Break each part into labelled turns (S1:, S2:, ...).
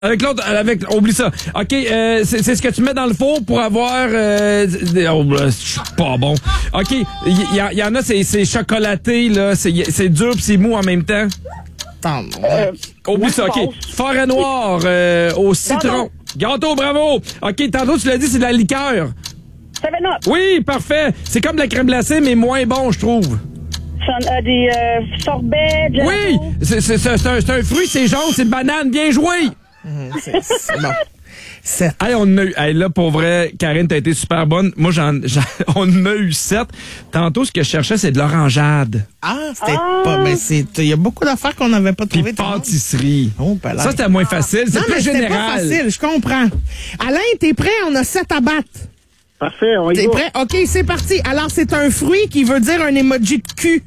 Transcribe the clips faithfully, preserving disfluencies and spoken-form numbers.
S1: Avec l'autre, avec, oublie ça. OK, euh, c'est, c'est ce que tu mets dans le four pour avoir... Euh, oh, je suis pas bon. OK, il y, y, y en a, c'est, c'est chocolaté, là. C'est, c'est dur pis c'est mou en même temps.
S2: Attends,
S3: Euh,
S1: Oublie ça, OK. Forêt noire euh, au citron. Gâteau, bravo. OK, tantôt, tu l'as dit, c'est de la liqueur.
S3: seven up.
S1: Oui, parfait. C'est comme de la crème glacée, mais moins bon, je trouve.
S3: Son- euh, des euh, sorbets, gelato.
S1: Oui, c'est, c'est, c'est, c'est, un, c'est un fruit, c'est jaune, c'est une banane. Bien joué.
S2: c'est, c'est bon. Sept.
S1: Hey, on a eu, hey, là, pour vrai, Karine, t'as été super bonne. Moi, j'en, j'en on en a eu sept. Tantôt, ce que je cherchais, c'est de l'orangeade.
S2: Ah, c'était
S3: Ah.
S2: pas... Ben, c'est... Il y a beaucoup d'affaires qu'on n'avait pas
S1: Puis
S2: trouvées. tout le monde.
S1: pâtisserie.
S2: Oh, ben là.
S1: Ça, c'était moins facile. C'est
S2: Non, mais
S1: plus
S2: c'était pas
S1: général.
S2: facile, je comprends. Alain, t'es prêt? On a sept à battre.
S4: Parfait, on y
S2: T'es
S4: va.
S2: prêt? OK, c'est parti. Alors, c'est un fruit qui veut dire un emoji de cul.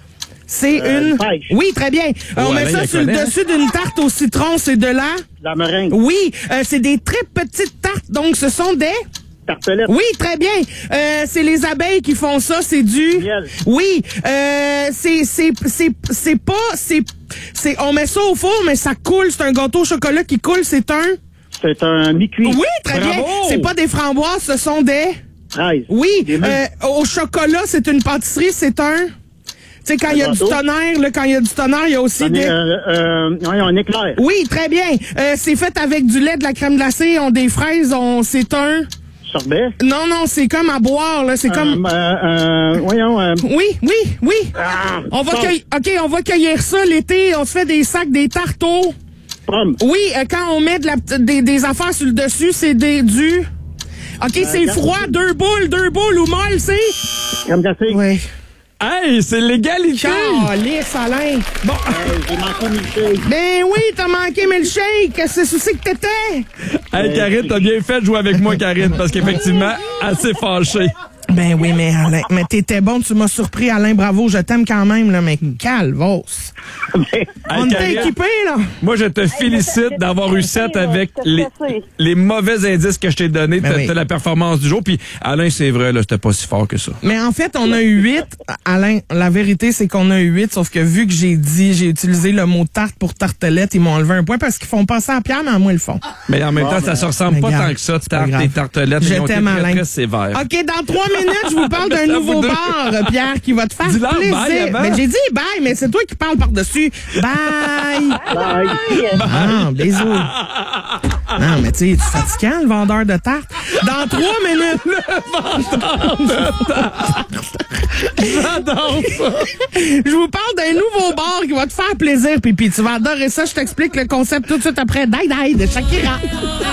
S2: C'est
S4: Euh,
S2: une...
S4: une pêche.
S2: Oui, très bien. Euh, on
S1: Ouais,
S2: met
S1: Alain,
S2: ça
S1: il
S2: sur le
S1: connaît, hein?
S2: dessus d'une tarte au citron. C'est de là?
S4: La meringue.
S2: Oui, euh, c'est des très petites tartes. Donc, ce sont des...
S4: Tartelette.
S2: Oui, très bien. Euh, c'est les abeilles qui font ça. C'est du...
S4: Miel.
S2: Oui. Euh, c'est, c'est, c'est, c'est pas... C'est, c'est, on met ça au four, mais ça coule. C'est un gâteau au chocolat qui coule. C'est un...
S4: C'est un mi-cuit.
S2: Oui, très
S1: Bravo.
S2: bien. C'est pas des framboises, ce sont des...
S4: treize.
S2: Oui,
S4: Des mûres.
S2: euh, au chocolat, c'est une pâtisserie, c'est un... Tu sais, quand il y a du
S4: gâteau.
S2: tonnerre, là, quand il y a du tonnerre, il y a aussi
S4: Un,
S2: des...
S4: euh, euh, ouais, un éclair.
S2: Oui, très bien. Euh, c'est fait avec du lait, de la crème glacée, on des fraises, on c'est un...
S4: Sorbet.
S2: Non, non, c'est comme à boire, là, c'est comme...
S4: Euh, euh, euh, voyons, euh,
S2: Oui, oui, oui.
S4: ah,
S2: On va
S4: pomme.
S2: cueillir... OK, on va cueillir ça l'été, on se fait des sacs, des tartes aux...
S4: Pomme.
S2: Oui, euh, quand on met de la, des, des affaires sur le dessus, c'est des du... OK, c'est
S4: crème
S2: froid, deux boules, deux boules ou molle, c'est...
S4: Crème glacée.
S2: Oui.
S1: Hey, c'est l'égalité.
S2: Calisse, Alain. Bon...
S4: Euh, J'ai manqué milkshake.
S2: Ben oui, t'as manqué milkshake. C'est souci que t'étais.
S1: Hey, Karine, t'as bien fait de jouer avec moi, Karine, parce qu'effectivement, assez fâché.
S2: Ben oui, mais Alain, mais t'étais bon, tu m'as surpris, Alain, bravo, je t'aime quand même, là, mais calvos.
S1: Hey,
S2: On était
S1: Karine,
S2: équipés, là.
S1: moi, je te félicite d'avoir eu sept avec les, les mauvais indices que je t'ai donnés.
S2: Ben
S1: T'as,
S2: oui.
S1: t'as la performance du jour. Puis, Alain, c'est vrai, là, c'était pas si fort que ça.
S2: Mais en fait, on a eu huit. Alain, la vérité, c'est qu'on a eu huit, sauf que vu que j'ai dit, j'ai utilisé le mot tarte pour tartelette, ils m'ont enlevé un point parce qu'ils font passer à Pierre, mais à moi, ils le font.
S1: Mais en même temps, ça se ressemble
S2: Mais
S1: pas
S2: regarde,
S1: tant que ça,
S2: c'est pas
S1: tarte
S2: grave.
S1: et tartelettes.
S2: Je
S1: Ils ont été
S2: t'aime,
S1: très,
S2: Alain.
S1: très sévères.
S2: OK, dans trois minutes, je vous parle d'un
S1: À vous
S2: nouveau
S1: deux.
S2: bar, Pierre, qui va te faire
S1: Dis-leur
S2: plaisir.
S1: bye avant.
S2: Mais j'ai dit bye, mais c'est toi qui parles par-dessus. Bye!
S4: Bye.
S2: Ah, bisous. Non, mais tu sais, tu fatigant, le vendeur de tartes. Dans trois minutes.
S1: J'adore ça.
S2: Je vous parle d'un nouveau bar qui va te faire plaisir, Pipi. Tu vas adorer ça. Je t'explique le concept tout de suite après Die Die de Shakira.